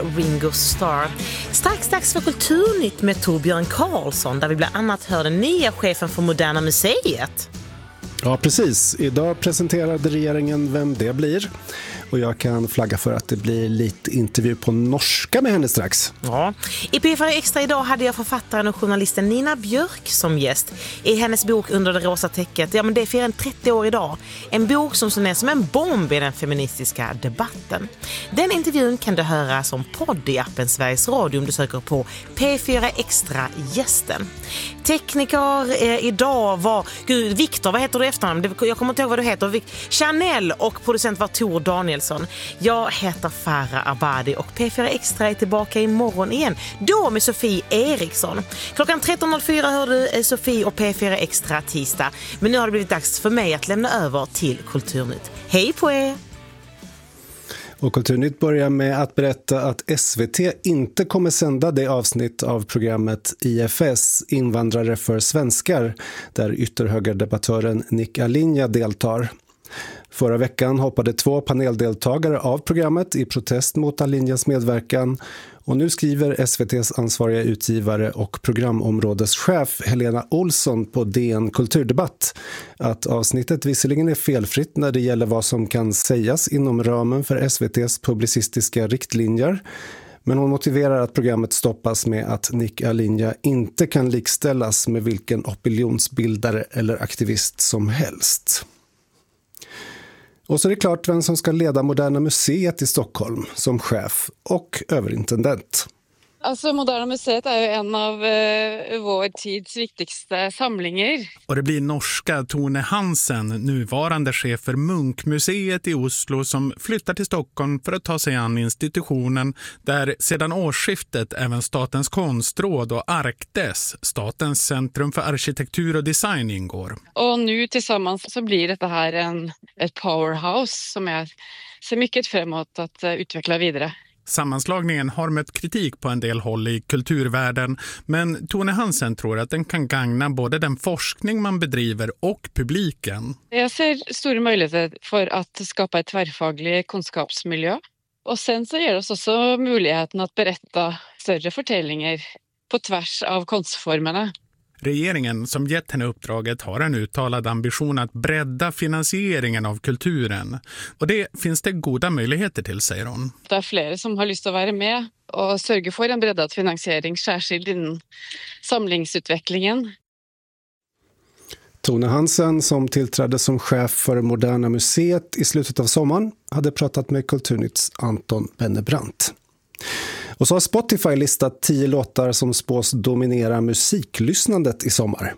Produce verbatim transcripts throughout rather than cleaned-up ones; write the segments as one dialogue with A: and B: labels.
A: Ringo Starr. Strax dags för Kulturnytt med Torbjörn Karlsson, där vi bland annat hör den nya chefen för Moderna Museet.
B: Ja, precis. Idag presenterade regeringen vem det blir. Och jag kan flagga för att det blir lite intervju på norska med henne strax.
A: Ja. I P fyra Extra idag hade jag författaren och journalisten Nina Björk som gäst. I hennes bok Under det rosa täcket, ja men det firar en trettio år idag. En bok som så ner som en bomb i den feministiska debatten. Den intervjun kan du höra som podd i appen Sveriges Radio om du söker på P fyra Extra gästen. Tekniker eh, idag var, gud Viktor, vad heter du efternamn? Jag kommer inte ihåg vad du heter. Chanel och producent var Tor Danielsson. Jag heter Farah Abadi och P fyra Extra är tillbaka imorgon igen. Då med Sofie Eriksson. Klockan tretton noll fyra hör du Sofie och P fyra Extra tisdag. Men nu har det blivit dags för mig att lämna över till Kulturnytt. Hej på er!
B: Och Kulturnytt börjar med att berätta att S V T inte kommer sända det avsnitt av programmet I F S, Invandrare för svenskar, där ytterhögerdebattören Nick Alinja deltar. Förra veckan hoppade två paneldeltagare av programmet i protest mot Alinjas medverkan, och nu skriver S V T:s ansvariga utgivare och programområdeschef Helena Olsson på D N Kulturdebatt att avsnittet visserligen är felfritt när det gäller vad som kan sägas inom ramen för S V T:s publicistiska riktlinjer, men hon motiverar att programmet stoppas med att Nick Alinja inte kan likställas med vilken opinionsbildare eller aktivist som helst. Och så är det klart vem som ska leda Moderna Museet i Stockholm som chef och överintendent.
C: Alltså Moderna Museet är ju en av uh, vår tids viktigaste samlingar.
D: Och det blir norska Tone Hansen, nuvarande chef för Munkmuseet i Oslo, som flyttar till Stockholm för att ta sig an institutionen där sedan årsskiftet även Statens konstråd och Arkdes, Statens centrum för arkitektur och design, ingår.
C: Och nu tillsammans så blir det här en, ett powerhouse som jag ser mycket framåt att uh, utveckla vidare.
D: Sammanslagningen har mött kritik på en del håll i kulturvärlden, men Tone Hansen tror att den kan gagna både den forskning man bedriver och publiken.
C: Jag ser stora möjligheter för att skapa ett tvärfaglig kunskapsmiljö. Och sen så ger det oss också möjligheten att berätta större förtällningar på tvärs av konstformerna.
D: Regeringen som gett henne uppdraget har en uttalad ambition att bredda finansieringen av kulturen. Och det finns det goda möjligheter till, säger hon.
C: Det är flera som har lust att vara med och sörja för en breddad finansiering, särskilt inom samlingsutvecklingen.
B: Tone Hansen, som tillträdde som chef för Moderna Museet i slutet av sommaren, hade pratat med Kulturnytts Anton Bennebrant. Och så har Spotify listat tio låtar som spås dominera musiklyssnandet i sommar.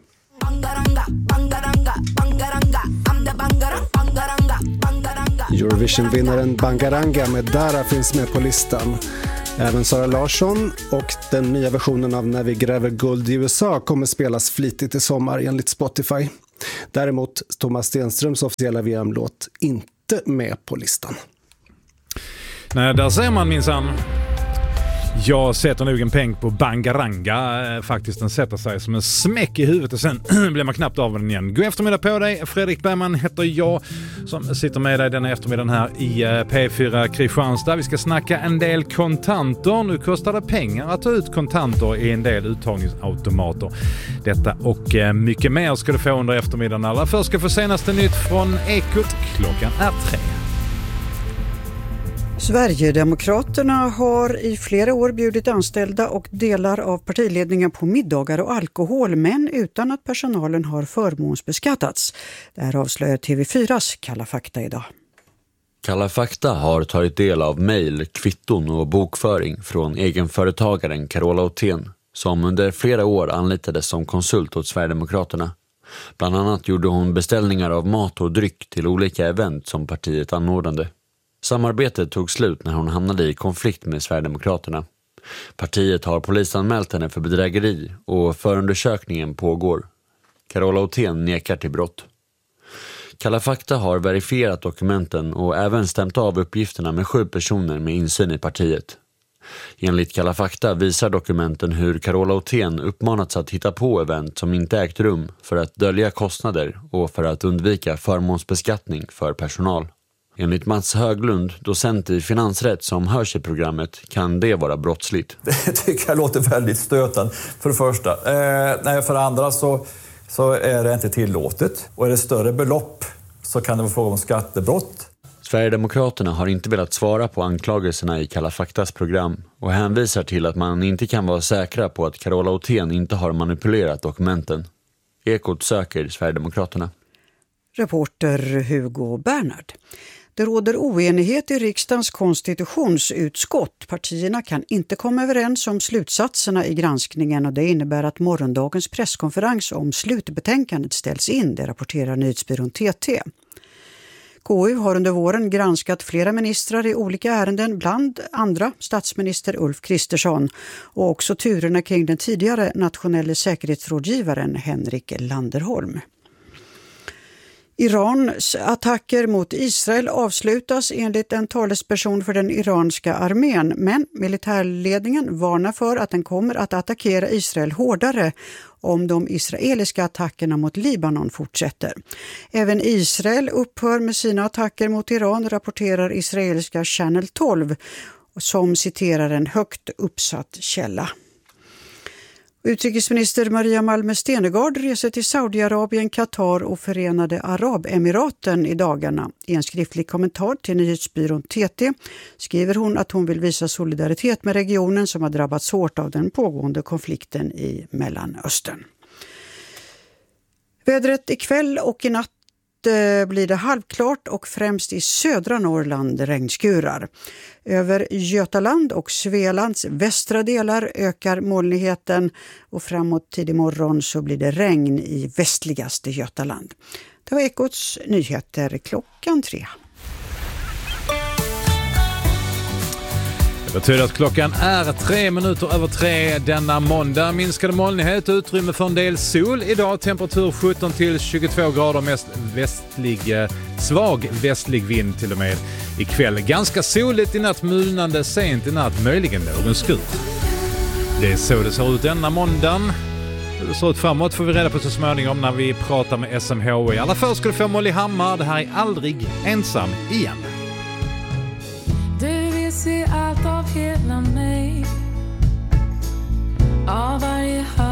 B: Eurovision-vinnaren Bangaranga med Dara finns med på listan. Även Sara Larsson och den nya versionen av När vi gräver guld i U S A kommer spelas flitigt i sommar enligt Spotify. Däremot Thomas Stenströms officiella V M-låt inte med på listan.
E: Nej, där ser man minsann. Jag sätter nog en peng på Bangaranga. Faktiskt, den sätter sig som en smäck i huvudet och sen blir man knappt av den igen. God eftermiddag på dig. Fredrik Bergman heter jag som sitter med dig den eftermiddagen här i P fyra Kristianstad. Vi ska snacka en del kontanter. Nu kostar det pengar att ta ut kontanter i en del uttagningsautomater. Detta och mycket mer ska du få under eftermiddagen. Alla först ska få senaste nytt från Ekot. Klockan är tre.
F: Sverigedemokraterna har i flera år bjudit anställda och delar av partiledningen på middagar och alkohol, men utan att personalen har förmånsbeskattats. Det här avslöjar T V fyras Kalla fakta idag.
G: Kalla fakta har tagit del av mejl, kvitton och bokföring från egenföretagaren Carola Othén, som under flera år anlitades som konsult åt Sverigedemokraterna. Bland annat gjorde hon beställningar av mat och dryck till olika event som partiet anordnade. Samarbetet tog slut när hon hamnade i konflikt med Sverigedemokraterna. Partiet har polisanmält henne för bedrägeri och förundersökningen pågår. Carola Othén nekar till brott. Kalla fakta har verifierat dokumenten och även stämt av uppgifterna med sju personer med insyn i partiet. Enligt Kalla fakta visar dokumenten hur Carola Othén uppmanats att hitta på event som inte ägt rum för att dölja kostnader och för att undvika förmånsbeskattning för personal. Enligt Mats Höglund, docent i finansrätt som hörs i programmet, kan det vara brottsligt.
H: Det tycker jag låter väldigt stötande för det första. Eh, nej, för det andra så, så är det inte tillåtet. Och är det större belopp så kan det vara fråga om skattebrott.
G: Sverigedemokraterna har inte velat svara på anklagelserna i Kalla faktas program och hänvisar till att man inte kan vara säkra på att Carola Othén inte har manipulerat dokumenten. Ekot söker Sverigedemokraterna.
F: Reporter Hugo Bernhard. Det råder oenighet i riksdagens konstitutionsutskott. Partierna kan inte komma överens om slutsatserna i granskningen och det innebär att morgondagens presskonferens om slutbetänkandet ställs in, det rapporterar nyhetsbyrån T T. K U har under våren granskat flera ministrar i olika ärenden, bland andra statsminister Ulf Kristersson och också turerna kring den tidigare nationella säkerhetsrådgivaren Henrik Landerholm. Irans attacker mot Israel avslutas enligt en talesperson för den iranska armén, men militärledningen varnar för att den kommer att attackera Israel hårdare om de israeliska attackerna mot Libanon fortsätter. Även Israel upphör med sina attacker mot Iran, rapporterar israeliska Channel tolv som citerar en högt uppsatt källa. Utrikesminister Maria Malmö Stenegard reser till Saudiarabien, Qatar och Förenade Arabemiraten i dagarna. I en skriftlig kommentar till nyhetsbyrån T T skriver hon att hon vill visa solidaritet med regionen som har drabbats hårt av den pågående konflikten i Mellanöstern. Vädret ikväll och i natt blir det halvklart och främst i södra Norrland regnskurar. Över Götaland och Svealands västra delar ökar molnigheten och framåt tidig morgon så blir det regn i västligaste Götaland. Det var Ekots nyheter klockan tre.
E: Det betyder att klockan är tre minuter över tre denna måndag. Minskade molnighet, utrymme för en del sol. Idag temperatur sjutton till tjugotvå grader, mest västlig, svag västlig vind till och med ikväll. Ganska soligt i natt, mulnande sent i natt, möjligen någon skur. Det är så det ser ut denna måndagen. Hur det ser ut framåt får vi reda på så småningom när vi pratar med S M H I. Alla först ska du få Molly Hammar. Det här är Aldrig ensam igen.
I: Du vill se allt av hela mig, av varje